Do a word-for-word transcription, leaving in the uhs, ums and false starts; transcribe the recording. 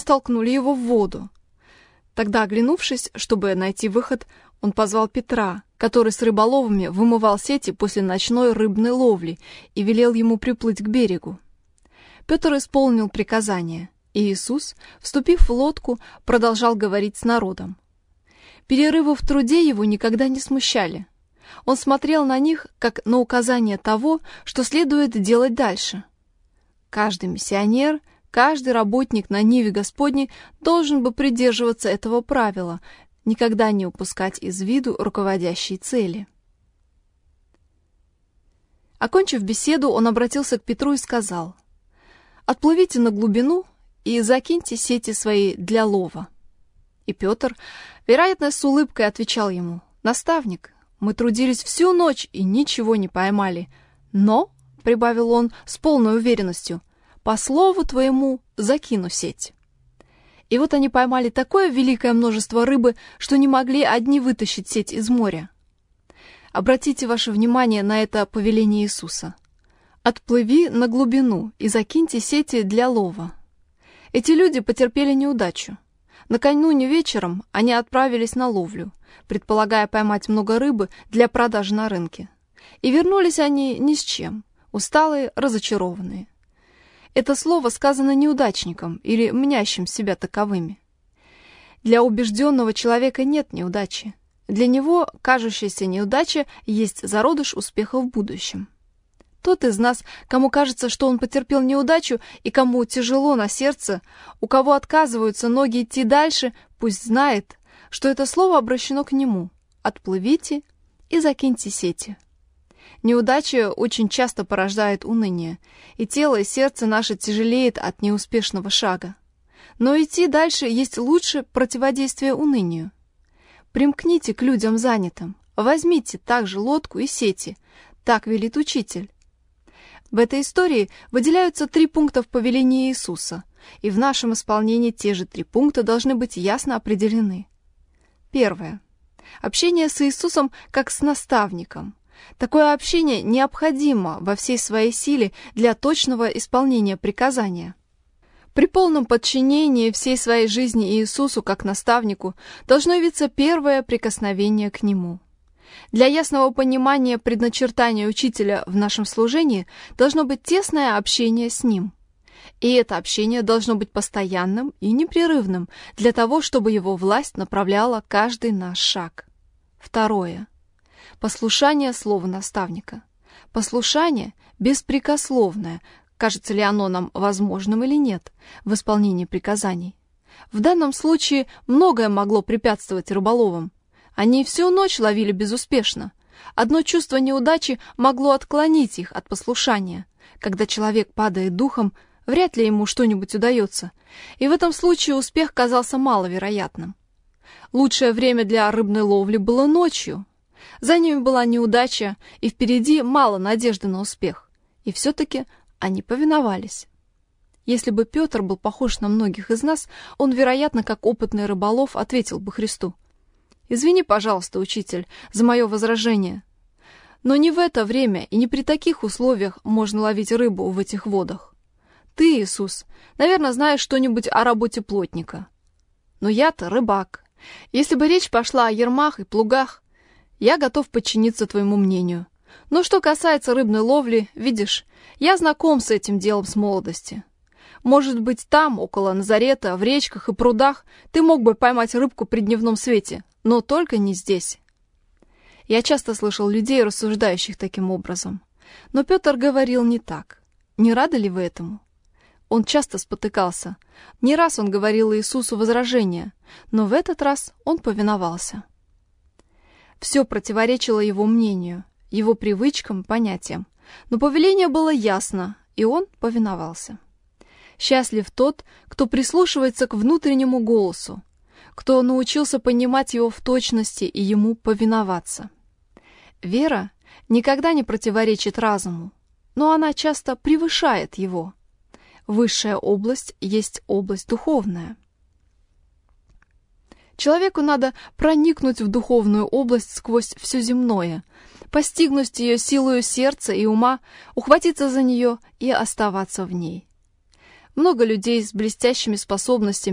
столкнули его в воду. Тогда, оглянувшись, чтобы найти выход, он позвал Петра, который с рыболовами вымывал сети после ночной рыбной ловли, и велел ему приплыть к берегу. Петр исполнил приказание, и Иисус, вступив в лодку, продолжал говорить с народом. Перерывы в труде его никогда не смущали. Он смотрел на них, как на указание того, что следует делать дальше. Каждый миссионер, каждый работник на ниве Господней должен бы придерживаться этого правила, никогда не упускать из виду руководящей цели. Окончив беседу, он обратился к Петру и сказал: «Отплывите на глубину и закиньте сети свои для лова». И Петр, вероятно, с улыбкой отвечал ему: «Наставник, мы трудились всю ночь и ничего не поймали, но, — прибавил он с полной уверенностью, — по слову твоему закину сеть». И вот они поймали такое великое множество рыбы, что не могли одни вытащить сеть из моря. Обратите ваше внимание на это повеление Иисуса. «Отплыви на глубину и закиньте сети для лова». Эти люди потерпели неудачу. Накануне вечером они отправились на ловлю, предполагая поймать много рыбы для продажи на рынке. И вернулись они ни с чем, усталые, разочарованные. Это слово сказано неудачникам или мнящим себя таковыми. Для убежденного человека нет неудачи. Для него кажущаяся неудача есть зародыш успеха в будущем. Тот из нас, кому кажется, что он потерпел неудачу, и кому тяжело на сердце, у кого отказываются ноги идти дальше, пусть знает, что это слово обращено к нему. Отплывите и закиньте сети. Неудача очень часто порождает уныние, и тело и сердце наше тяжелеет от неуспешного шага. Но идти дальше есть лучшее противодействие унынию. Примкните к людям занятым, возьмите также лодку и сети, так велит учитель. В этой истории выделяются три пункта в повелении Иисуса, и в нашем исполнении те же три пункта должны быть ясно определены. Первое. Общение с Иисусом как с наставником. Такое общение необходимо во всей своей силе для точного исполнения приказания. При полном подчинении всей своей жизни Иисусу как наставнику должно явиться первое прикосновение к Нему. Для ясного понимания предначертания учителя в нашем служении должно быть тесное общение с Ним. И это общение должно быть постоянным и непрерывным для того, чтобы его власть направляла каждый наш шаг. Второе. Послушание слова наставника. Послушание беспрекословное, кажется ли оно нам возможным или нет, в исполнении приказаний. В данном случае многое могло препятствовать рыболовам. Они всю ночь ловили безуспешно. Одно чувство неудачи могло отклонить их от послушания. Когда человек падает духом, вряд ли ему что-нибудь удается, и в этом случае успех казался маловероятным. Лучшее время для рыбной ловли было ночью. За ними была неудача, и впереди мало надежды на успех. И все-таки они повиновались. Если бы Петр был похож на многих из нас, он, вероятно, как опытный рыболов, ответил бы Христу: «Извини, пожалуйста, учитель, за мое возражение. Но не в это время и не при таких условиях можно ловить рыбу в этих водах. Ты, Иисус, наверное, знаешь что-нибудь о работе плотника. Но я-то рыбак. Если бы речь пошла о ермах и плугах, я готов подчиниться твоему мнению. Но что касается рыбной ловли, видишь, я знаком с этим делом с молодости. Может быть, там, около Назарета, в речках и прудах, ты мог бы поймать рыбку при дневном свете, но только не здесь». Я часто слышал людей, рассуждающих таким образом. Но Петр говорил не так. Не рады ли вы этому? Он часто спотыкался. Не раз он говорил Иисусу возражения, но в этот раз он повиновался. Все противоречило его мнению, его привычкам, понятиям. Но повеление было ясно, и он повиновался. Счастлив тот, кто прислушивается к внутреннему голосу, кто научился понимать его в точности и ему повиноваться. Вера никогда не противоречит разуму, но она часто превышает его. Высшая область есть область духовная. Человеку надо проникнуть в духовную область сквозь все земное, постигнуть ее силою сердца и ума, ухватиться за нее и оставаться в ней. Много людей с блестящими способностями